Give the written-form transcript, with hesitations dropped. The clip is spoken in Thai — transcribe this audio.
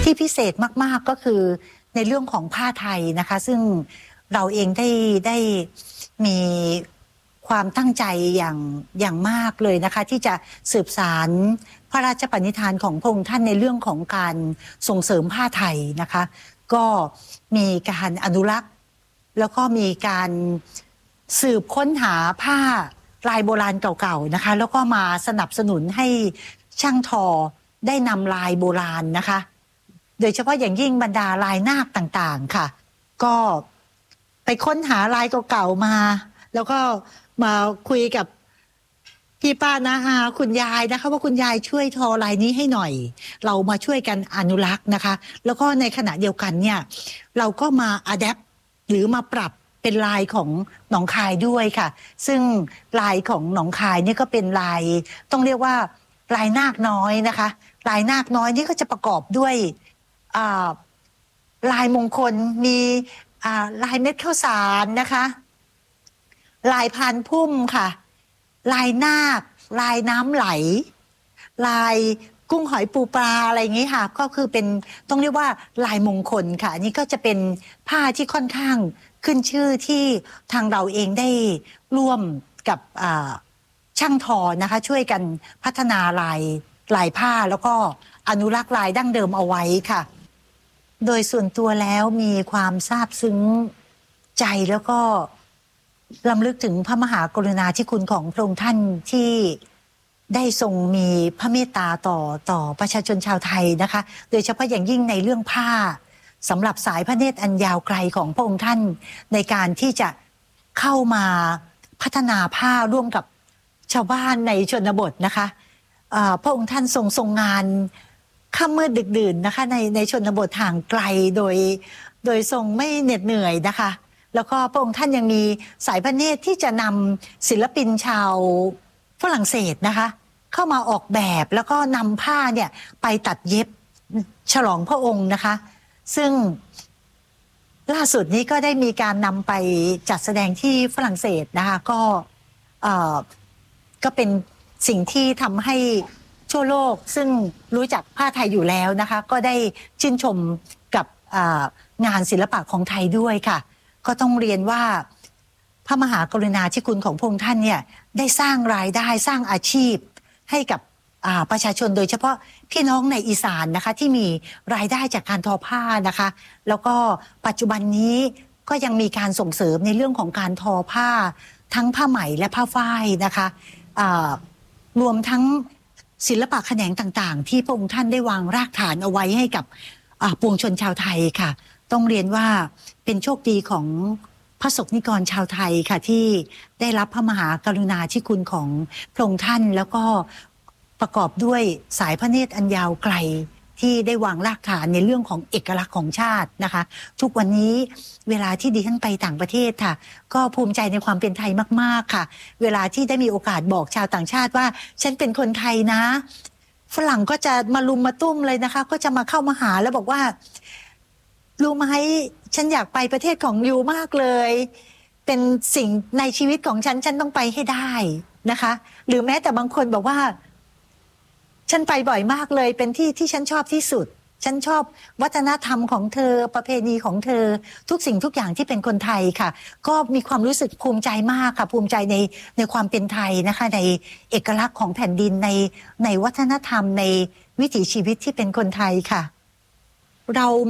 ที่พิเศษมากๆก็คือในเรื่องของผ้าไทยนะคะซึ่งเราเองได้มีความตั้งใจอย่างมากเลยนะคะที่จะสืบสานพระราชปณิธานของพระองค์ท่านในเรื่องของการส่งเสริมผ้าไทยนะคะก็มีการอนุรักษ์แล้วก็มีการสืบค้นหาผ้าลายโบราณเก่าๆนะคะแล้วก็มาสนับสนุนให้ช่างทอได้นำลายโบราณนะคะโดยเฉพาะอย่างยิ่งบรรดาลายนาคต่างๆค่ะก็ไปค้นหาลายเก่าๆมาแล้วก็มาคุยกับพี่ป้าน้าอาคุณยายนะคะว่าคุณยายช่วยทอลายนี้ให้หน่อยเรามาช่วยกันอนุรักษ์นะคะแล้วก็ในขณะเดียวกันเนี่ยเราก็มาอะแดปหรือมาปรับเป็นลายของหนองคายด้วยค่ะซึ่งลายของหนองคายนี่ก็เป็นลายต้องเรียกว่าลายนาคน้อยนะคะลายนาคน้อยนี่ก็จะประกอบด้วยลายมงคลมีลายเม็ดข้าวสารนะคะลายพานพุ่มค่ะลายนาคลายน้ำไหลลายกุ้งหอยปูปลาอะไรอย่างนี้ค่ะก็คือเป็นต้องเรียกว่าลายมงคลค่ะอันนี้ก็จะเป็นผ้าที่ค่อนข้างขึ้นชื่อที่ทางเราเองได้ร่วมกับช่างทอนะคะช่วยกันพัฒนาลายผ้าแล้วก็อนุรักษ์ลายดั้งเดิมเอาไว้ค่ะโดยส่วนตัวแล้วมีความซาบซึ้งใจแล้วก็รำลึกถึงพระมหากรุณาธิคุณของพระองค์ท่านที่ได้ทรงมีพระเมตตาต่อประชาชนชาวไทยนะคะโดยเฉพาะอย่างยิ่งในเรื่องผ้าสำหรับสายพระเนตรอันยาวไกลของพระองค์ท่านในการที่จะเข้ามาพัฒนาผ้าร่วมกับชาวบ้านในชนบทนะคะพระองค์ท่านทรงงานค่ำมืดดึกดื่นนะคะในชนบทห่างไกลโดยทรงไม่เหน็ดเหนื่อยนะคะแล้วก็พระองค์ท่านยังมีสายพระเนตรที่จะนำศิลปินชาวฝรั่งเศสนะคะเข้ามาออกแบบแล้วก็นำผ้าเนี่ยไปตัดเย็บฉลองพระองค์นะคะซึ่งล่าสุดนี้ก็ได้มีการนำไปจัดแสดงที่ฝรั่งเศสนะคะก็เป็นสิ่งที่ทำให้ทั่วโลกซึ่งรู้จักผ้าไทยอยู่แล้วนะคะก็ได้ชื่นชมกับงานศิลปะของไทยด้วยค่ะก็ต้องเรียนว่าพระมหากรุณาธิคุณของพระองค์ท่านเนี่ยได้สร้างรายได้สร้างอาชีพให้กับประชาชนโดยเฉพาะพี่น้องในอีสานนะคะที่มีรายได้จากการทอผ้านะคะแล้วก็ปัจจุบันนี้ก็ยังมีการส่งเสริมในเรื่องของการทอผ้าทั้งผ้าไหมและผ้าฝ้ายนะคะรวมทั้งศิลปะแขนงต่างๆที่พระองค์ท่านได้วางรากฐานเอาไว้ให้กับปวงชนชาวไทยค่ะต้องเรียนว่าเป็นโชคดีของพระสงฆ์นิกรชาวไทยค่ะที่ได้รับพระมหากรุณาธิคุณของพระองค์ท่านแล้วก็ประกอบด้วยสายพระเนตรอันยาวไกลที่ได้วางรากฐานในเรื่องของเอกลักษณ์ของชาตินะคะทุกวันนี้เวลาที่ดิฉันไปต่างประเทศค่ะก็ภูมิใจในความเป็นไทยมากๆค่ะเวลาที่ได้มีโอกาสบอกชาวต่างชาติว่าฉันเป็นคนไทยนะฝรั่งก็จะมาลุมมาตุ้มเลยนะคะก็จะมาเข้ามาหาแล้วบอกว่ารู้ไหมฉันอยากไปประเทศของยูมากเลยเป็นสิ่งในชีวิตของฉันต้องไปให้ได้นะคะหรือแม้แต่บางคนบอกว่าฉันไปบ่อยมากเลยเป็นที่ฉันชอบที่สุดฉันชอบวัฒนธรรมของเธอประเพณีของเธอทุกสิ่งทุกอย่างที่เป็นคนไทยค่ะก็มีความรู้สึกภูมิใจมากค่ะภูมิใจในความเป็นไทยนะคะในเอกลักษณ์ของแผ่นดินในวัฒนธรรมในวิถีชีวิตที่เป็นคนไทยค่ะเรา